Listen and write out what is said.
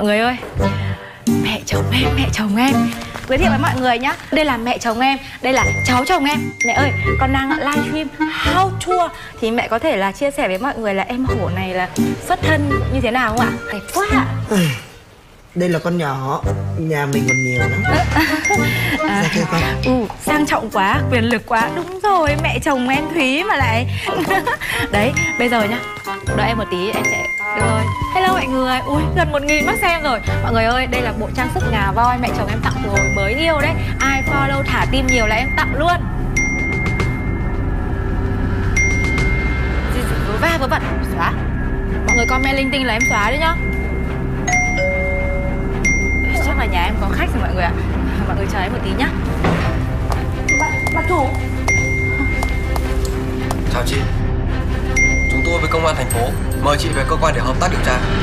Mọi người ơi, mẹ chồng em. Giới thiệu với mọi người nhá, đây là mẹ chồng em, đây là cháu chồng em. Mẹ ơi, con đang livestream How Tour. Thì mẹ có thể là chia sẻ với mọi người là em hổ này là xuất thân như thế nào không ạ? Đẹp quá ạ. Đây là con nhỏ, nhà mình còn nhiều lắm. Ra chưa con? Sang trọng quá, quyền lực quá. Đúng rồi, mẹ chồng em Thúy mà lại. Đấy, bây giờ nhá, đợi em một tí em sẽ... Được rồi. Hello mọi người. Ui, gần 1000 bác xem rồi. Mọi người ơi, đây là bộ trang sức ngà voi mẹ chồng em tặng từ hồi mới yêu đấy. Ai follow thả tim nhiều là em tặng luôn. Vớ va vớ vẩn, xóa. Mọi người comment linh tinh là em xóa đấy nhá. Chắc là nhà em có khách rồi mọi người ạ. Mọi người chờ em một tí nhá. Bà chủ. Chào chị. Chúng tôi với công an thành phố mời chị về cơ quan để hợp tác điều tra.